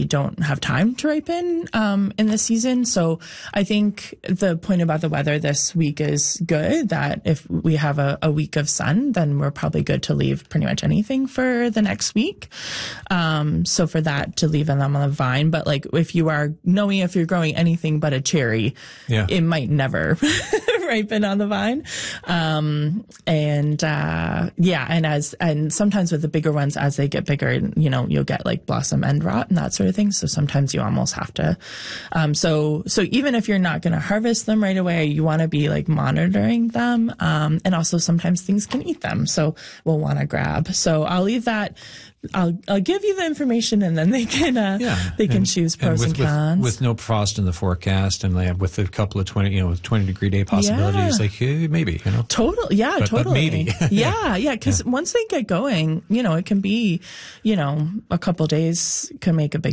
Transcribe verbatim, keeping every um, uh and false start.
don't have time to ripen um, in the season. So I think the point about the weather this week is good, that if we have a, a week of sun, then we're probably good to leave pretty much anything for the next week. Um, so for that, to leave them on the vine. But like if you are knowing if you're growing anything but a cherry, yeah. it might never ripen on the vine. Um, and uh, yeah, and as and sometimes with the bigger ones, as they get bigger, you know, you'll get like blossom end rot and that sort of thing. So sometimes you almost have to. Um, so so even if you're not going to harvest them right away, you want to be like monitoring them. Um, and also sometimes things can eat them, so we'll want to grab. So I'll leave that. I'll I'll give you the information, and then they can uh, yeah. they can and, choose pros and, and, with, cons. With, with no frost in the forecast, and like, with a couple of twenty, you know, twenty degree day possibilities, yeah. like hey, maybe, you know, total, yeah, but, totally, but maybe, yeah, yeah, because yeah. once they get going, you know, it can be, you know, a couple days can make a big